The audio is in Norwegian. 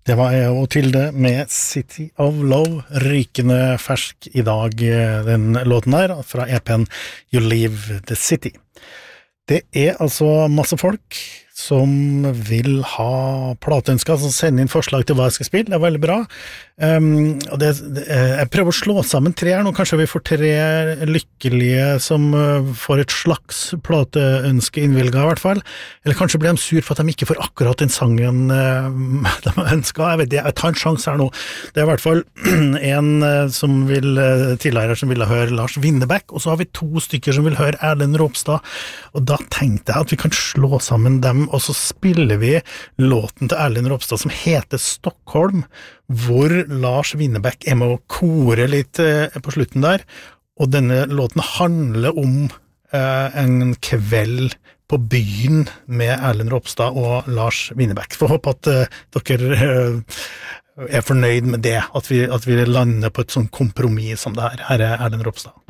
Det var jeg og Tilde med City of Love, rykende fersk I dag, den låten der, fra EP-en You Leave the City. Det altså masse folk som vil ha plateønsker, som sender inn forslag til hva jeg skal spille, det veldig bra. Og jeg prøver å slå sammen tre her nå, kanskje vi får tre lykkelige som får et slags plateønske innvilget I hvert fall, eller kanskje blir de sur for at de ikke får akkurat den sangen de ønsket, jeg vet ikke, jeg tar en sjans her nå. Det I hvert fall en som vil tidligere som ville høre Lars Winnerbäck, og så har vi to stykker som vil høre Erlend Ropstad, og da tenkte jeg at vi kan slå sammen dem, og så spiller vi låten til Erlend Ropstad som heter Stockholm, hvor Lars Winnerbäck med å kore litt på slutten der, og denne låten handler om en kveld på byen med Erlend Ropstad og Lars Winnerbäck. For håpe at dere fornøyd med det, at vi lander på et sånn kompromiss som det her. Her Erlend Ropstad.